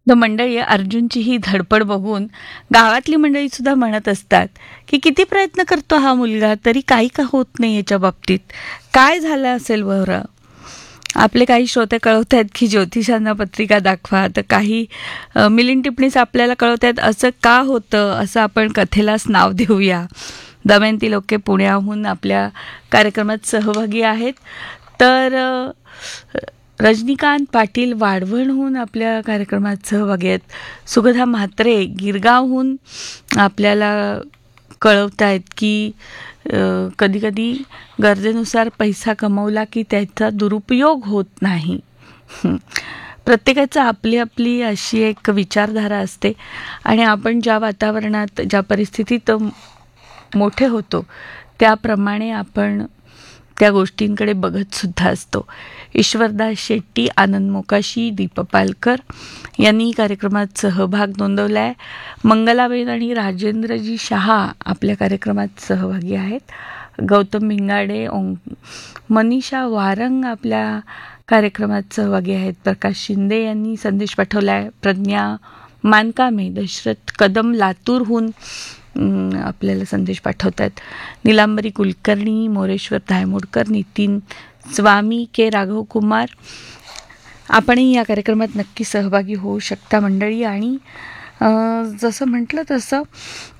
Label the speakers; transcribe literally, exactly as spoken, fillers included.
Speaker 1: तर मंडळी, अर्जुनची ही धडपड बघून गावातली मंडळी सुद्धा म्हणत असतात की किती प्रयत्न करतो हा मुलगा, तरी काही का होत नाही याच्या बाबतीत, काय झालं असेल बरं. आपले काही श्रोते कळवत आहेत की ज्योतिषांना पत्रिका दाखवा, तर काही अ, मिलिंद टिप्पणीस आपल्याला कळवत आहेत असं का होतं, असं आपण कथेलाच नाव देऊया. दमयंती लोके पुण्याहून आपल्या कार्यक्रमात सहभागी आहेत. तर अ, रजनीकांत पाटील वाढवणहून आपल्या कार्यक्रमात सहभागी आहेत. सुगधा म्हात्रे गिरगावहून आपल्याला कळवत आहेत की कधीकधी गरजेनुसार पैसा कमवला की त्याचा दुरुपयोग होत नाही. हं. प्रत्येकाचं आपली आपली अशी एक विचारधारा असते आणि आपण ज्या वातावरणात, ज्या परिस्थितीत मोठे होतो त्याप्रमाणे आपण त्या गोष्टींकडे बघत सुद्धा असतो. ईश्वरदास शेट्टी, आनंद मोकाशी, दीप पालकर यांनी कार्यक्रमात सहभाग नोंदवला आहे. मंगलाबेन आणि राजेंद्रजी शहा आपल्या कार्यक्रमात सहभागी आहेत. गौतम भिंगाडे, ओं मनीषा वारंग आपल्या कार्यक्रमात सहभागी आहेत. प्रकाश शिंदे यांनी संदेश पाठवला आहे. प्रज्ञा मानकामे, दशरथ कदम लातूरहून आपल्याला संदेश पाठवतात. निलांबरी कुलकर्णी, मोरेश्वर धायमोडकर, नितीन स्वामी, के राघव कुमार, आपणही या कार्यक्रमात नक्की सहभागी होऊ शकता मंडळी. आणि जसं म्हटलं तसं